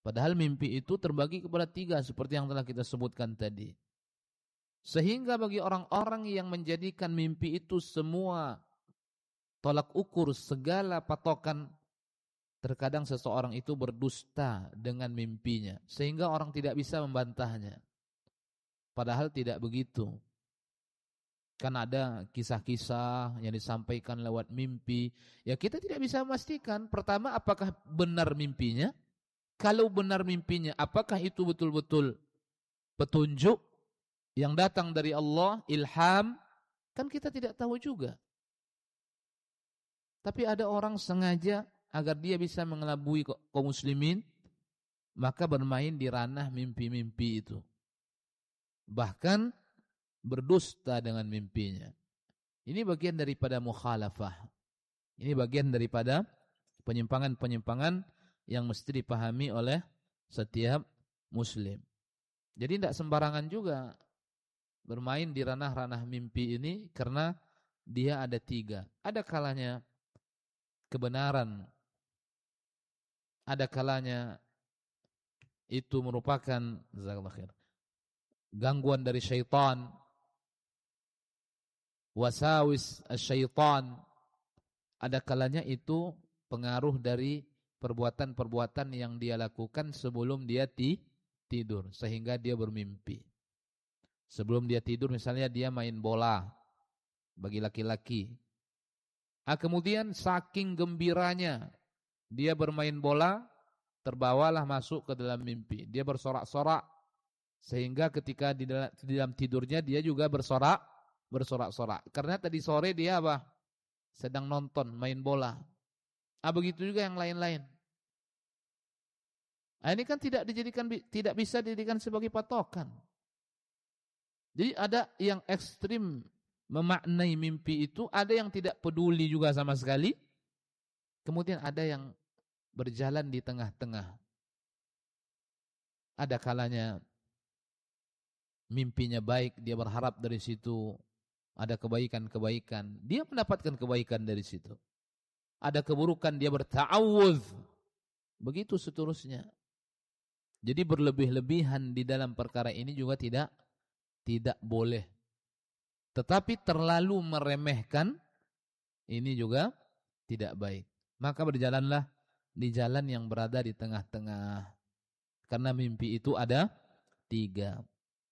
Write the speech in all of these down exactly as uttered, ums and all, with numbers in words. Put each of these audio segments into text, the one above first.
Padahal mimpi itu terbagi kepada tiga seperti yang telah kita sebutkan tadi. Sehingga bagi orang-orang yang menjadikan mimpi itu semua tolak ukur, segala patokan, terkadang seseorang itu berdusta dengan mimpinya. Sehingga orang tidak bisa membantahnya. Padahal tidak begitu. Kan ada kisah-kisah yang disampaikan lewat mimpi. Ya kita tidak bisa memastikan. Pertama, apakah benar mimpinya? Kalau benar mimpinya, apakah itu betul-betul petunjuk yang datang dari Allah, ilham? Kan kita tidak tahu juga. Tapi ada orang sengaja agar dia bisa mengelabui kaum muslimin, maka bermain di ranah mimpi-mimpi itu. Bahkan berdusta dengan mimpinya. Ini bagian daripada mukhalafah. Ini bagian daripada penyimpangan-penyimpangan yang mesti dipahami oleh setiap muslim. Jadi tidak sembarangan juga bermain di ranah-ranah mimpi ini, karena dia ada tiga. Ada kalanya kebenaran, ada kalanya itu merupakan gangguan dari syaitan, wasawis syaitan. Ada kalanya itu pengaruh dari perbuatan-perbuatan yang dia lakukan sebelum dia ti tidur, sehingga dia bermimpi. Sebelum dia tidur misalnya dia main bola, bagi laki-laki. Ah, kemudian saking gembiranya dia bermain bola, terbawalah masuk ke dalam mimpi. Dia bersorak-sorak, sehingga ketika di dalam, di dalam tidurnya dia juga bersorak, bersorak-sorak. Karena tadi sore dia apa? Sedang nonton, main bola. Ah, begitu juga yang lain-lain. Ah, ini kan tidak dijadikan, tidak bisa dijadikan sebagai patokan. Jadi ada yang ekstrim memaknai mimpi itu, ada yang tidak peduli juga sama sekali. Kemudian ada yang berjalan di tengah-tengah. Ada kalanya mimpinya baik, dia berharap dari situ ada kebaikan-kebaikan, dia mendapatkan kebaikan dari situ. Ada keburukan, dia berta'awudz. Begitu seterusnya. Jadi berlebih-lebihan di dalam perkara ini juga tidak tidak boleh. Tetapi terlalu meremehkan ini juga tidak baik. Maka berjalanlah di jalan yang berada di tengah-tengah. Karena mimpi itu ada tiga.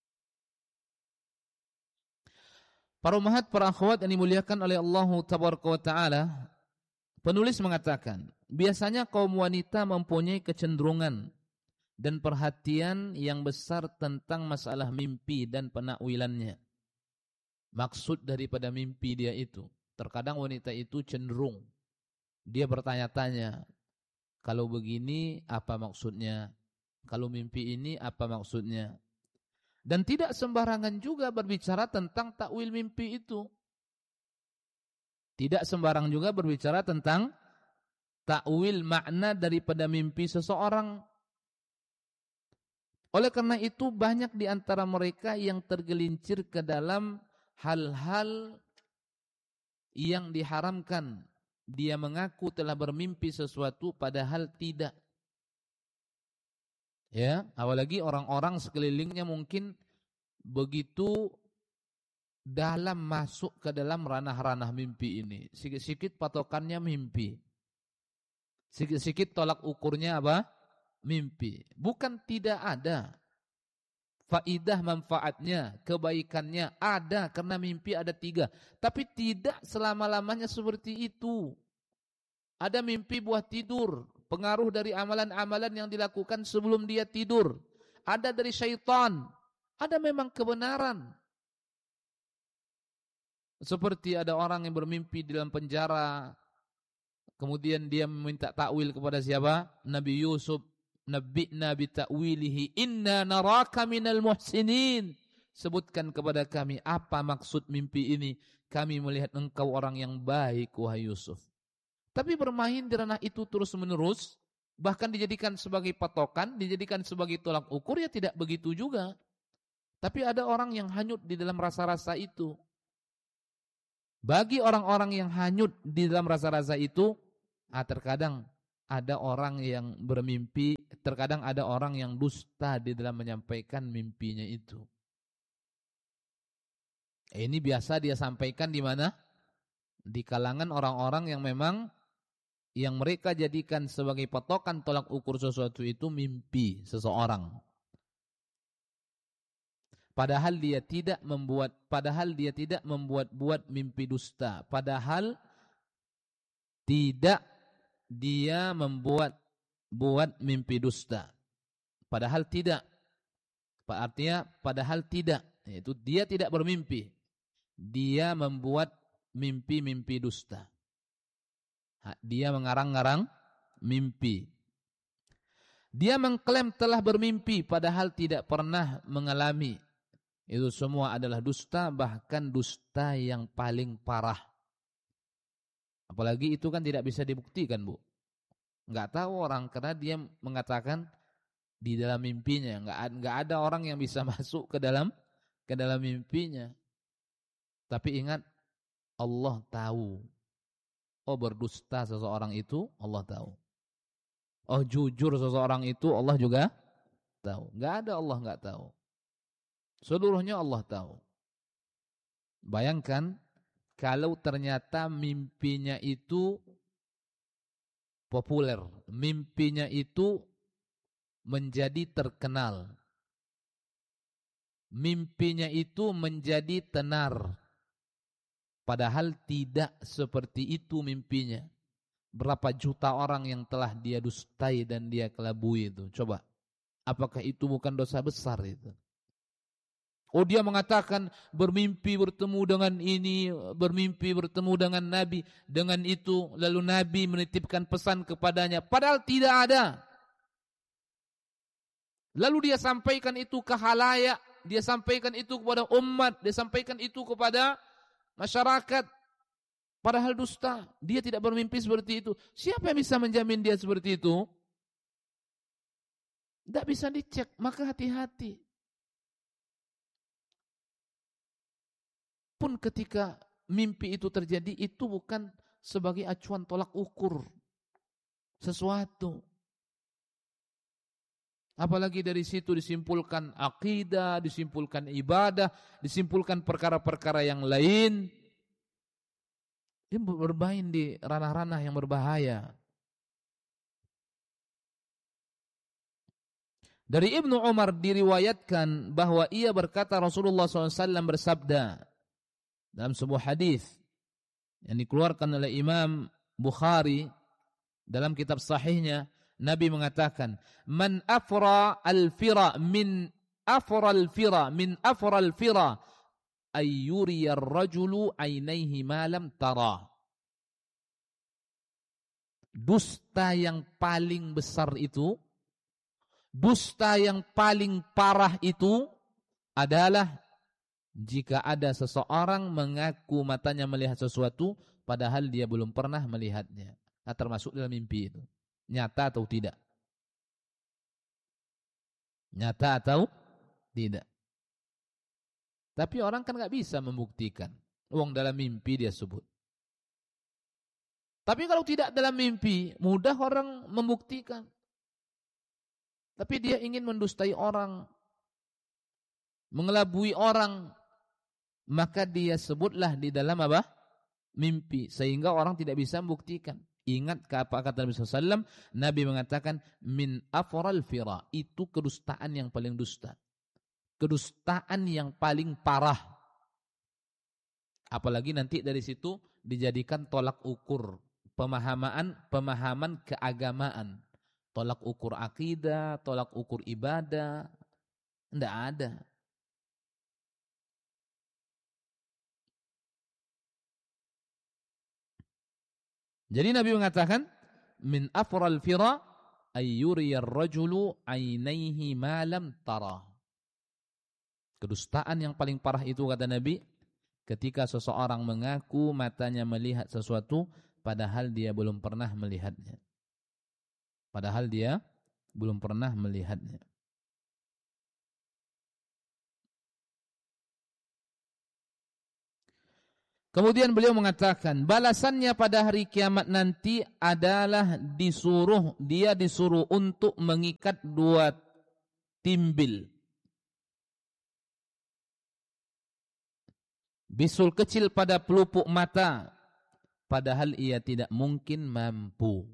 Para ummahat, para akhwat yang dimuliakan oleh Allah Tabaraka wa Ta'ala, penulis mengatakan, biasanya kaum wanita mempunyai kecenderungan dan perhatian yang besar tentang masalah mimpi dan penakwilannya. Maksud daripada mimpi dia itu. Terkadang wanita itu cenderung, dia bertanya-tanya, kalau begini apa maksudnya? Kalau mimpi ini apa maksudnya? Dan tidak sembarangan juga berbicara tentang takwil mimpi itu. Tidak sembarang juga berbicara tentang takwil makna daripada mimpi seseorang. Oleh karena itu banyak di antara mereka yang tergelincir ke dalam hal-hal yang diharamkan. Dia mengaku telah bermimpi sesuatu padahal tidak. Ya, apalagi orang-orang sekelilingnya mungkin begitu dalam masuk ke dalam ranah-ranah mimpi ini. Sikit-sikit patokannya mimpi. Sikit-sikit tolak ukurnya apa? Mimpi. Bukan tidak ada faidah manfaatnya, kebaikannya ada, karena mimpi ada tiga. Tapi tidak selama-lamanya seperti itu. Ada mimpi buah tidur, pengaruh dari amalan-amalan yang dilakukan sebelum dia tidur. Ada dari syaitan, ada memang kebenaran. Seperti ada orang yang bermimpi di dalam penjara, kemudian dia meminta takwil kepada siapa? Nabi Yusuf. Nabbi'na bi ta'wilihi inna naraka minal muhsinin. Sebutkan kepada kami apa maksud mimpi ini. Kami melihat engkau orang yang baik, wahai Yusuf. Tapi bermain di ranah itu terus menerus, bahkan dijadikan sebagai patokan, dijadikan sebagai tolak ukur, ya tidak begitu juga. Tapi ada orang yang hanyut di dalam rasa-rasa itu. Bagi orang-orang yang hanyut di dalam rasa-rasa itu, ah, terkadang ada orang yang bermimpi terkadang ada orang yang dusta di dalam menyampaikan mimpinya itu. Ini biasa dia sampaikan di mana? Di kalangan orang-orang yang memang yang mereka jadikan sebagai patokan tolak ukur sesuatu itu mimpi seseorang. Padahal dia tidak membuat padahal dia tidak membuat-buat mimpi dusta. Padahal tidak dia membuat buat mimpi dusta. Padahal tidak. Artinya padahal tidak. Yaitu dia tidak bermimpi. Dia membuat mimpi-mimpi dusta. Dia mengarang-ngarang mimpi. Dia mengklaim telah bermimpi padahal tidak pernah mengalami. Itu semua adalah dusta, bahkan dusta yang paling parah. Apalagi itu kan tidak bisa dibuktikan, Bu. Enggak tahu orang karena dia mengatakan di dalam mimpinya. Enggak enggak ada orang yang bisa masuk ke dalam ke dalam mimpinya. Tapi ingat, Allah tahu. Oh, berdusta seseorang itu Allah tahu. Oh, jujur seseorang itu Allah juga tahu. Enggak ada Allah enggak tahu. Seluruhnya Allah tahu. Bayangkan kalau ternyata mimpinya itu populer, mimpinya itu menjadi terkenal, mimpinya itu menjadi tenar, padahal tidak seperti itu mimpinya. Berapa juta orang yang telah dia dustai dan dia kelabui itu. Coba, apakah itu bukan dosa besar itu? Oh, dia mengatakan bermimpi bertemu dengan ini, bermimpi bertemu dengan Nabi, dengan itu, lalu Nabi menitipkan pesan kepadanya, padahal tidak ada. Lalu dia sampaikan itu ke khalayak, dia sampaikan itu kepada umat, dia sampaikan itu kepada masyarakat, padahal dusta. Dia tidak bermimpi seperti itu. Siapa yang bisa menjamin dia seperti itu? Tidak bisa dicek, maka hati-hati. Pun ketika mimpi itu terjadi, itu bukan sebagai acuan tolak ukur sesuatu. Apalagi dari situ disimpulkan akidah, disimpulkan ibadah, disimpulkan perkara-perkara yang lain. Dia bermain di ranah-ranah yang berbahaya. Dari Ibnu Umar diriwayatkan bahwa ia berkata Rasulullah shallallahu alaihi wasallam bersabda dalam sebuah hadis yang dikeluarkan oleh Imam Bukhari dalam kitab sahihnya, Nabi mengatakan, "Man afra al-fira min afra al-fira min afra al-fira ayyuri ar-rajulu ainaihi ma lam tara." Dusta yang paling besar itu, dusta yang paling parah itu adalah jika ada seseorang mengaku matanya melihat sesuatu padahal dia belum pernah melihatnya. Nah, termasuk dalam mimpi itu. Nyata atau tidak? Nyata atau tidak? Tapi orang kan gak bisa membuktikan. Uang dalam mimpi dia sebut. Tapi kalau tidak dalam mimpi, mudah orang membuktikan. Tapi dia ingin mendustai orang, mengelabui orang, maka dia sebutlah di dalam apa? Mimpi. Sehingga orang tidak bisa membuktikan. Ingat apa kata Nabi shallallahu alaihi wasallam? Nabi mengatakan, min afral fira. Itu kedustaan yang paling dusta. Kedustaan yang paling parah. Apalagi nanti dari situ dijadikan tolak ukur. Pemahaman, pemahaman keagamaan. Tolak ukur akidah, tolak ukur ibadah. Tidak ada. Jadi Nabi mengatakan, min afral fira ayyuriyar rajulu ainaihi ma lam tara. Kedustaan yang paling parah itu kata Nabi, ketika seseorang mengaku matanya melihat sesuatu padahal dia belum pernah melihatnya. Padahal dia belum pernah melihatnya. Kemudian beliau mengatakan, balasannya pada hari kiamat nanti adalah disuruh, dia disuruh untuk mengikat dua timbil. Bisul kecil pada pelupuk mata, padahal ia tidak mungkin mampu.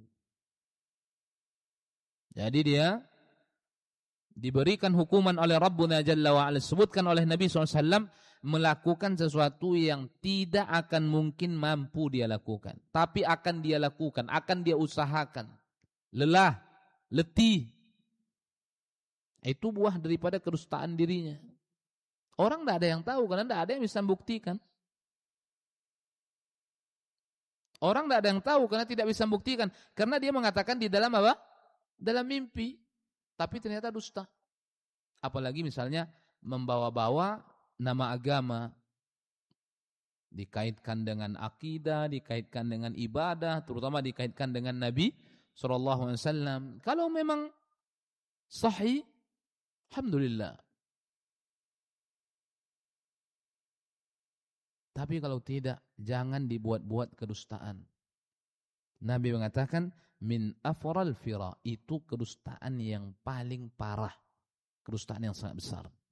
Jadi dia diberikan hukuman oleh Rabbuna Jalla wa'ala, sebutkan oleh Nabi shallallahu alaihi wasallam, melakukan sesuatu yang tidak akan mungkin mampu dia lakukan. Tapi akan dia lakukan, akan dia usahakan. Lelah, letih. Itu buah daripada kedustaan dirinya. Orang tidak ada yang tahu, karena tidak ada yang bisa membuktikan. Orang tidak ada yang tahu, karena tidak bisa membuktikan. Karena dia mengatakan di dalam apa? Dalam mimpi. Tapi ternyata dusta. Apalagi misalnya membawa-bawa nama agama, dikaitkan dengan akidah, dikaitkan dengan ibadah, terutama dikaitkan dengan Nabi shallallahu alaihi wasallam. Kalau memang sahih, alhamdulillah. Tapi kalau tidak, jangan dibuat-buat kedustaan. Nabi mengatakan, min afral fira, itu kedustaan yang paling parah. Kedustaan yang sangat besar.